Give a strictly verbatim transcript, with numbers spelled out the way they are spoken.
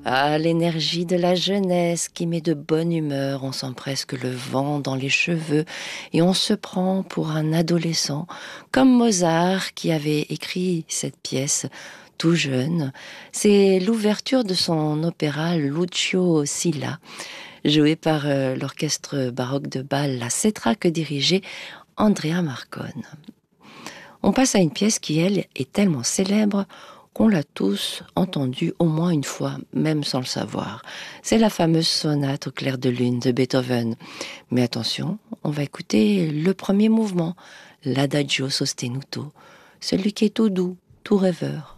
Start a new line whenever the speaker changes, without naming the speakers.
Ah, l'énergie de la jeunesse qui met de bonne humeur, on sent presque le vent dans les cheveux et on se prend pour un adolescent, comme Mozart qui avait écrit cette pièce tout jeune. C'est l'ouverture de son opéra Lucio Silla, joué par euh, l'orchestre baroque de Bâle, la Cetra, que dirigeait Andrea Marcone. On passe à une pièce qui, elle, est tellement célèbre qu'on l'a tous entendue au moins une fois, même sans le savoir. C'est la fameuse sonate au clair de lune de Beethoven. Mais attention, on va écouter le premier mouvement, l'Adagio sostenuto, celui qui est tout doux, tout rêveur.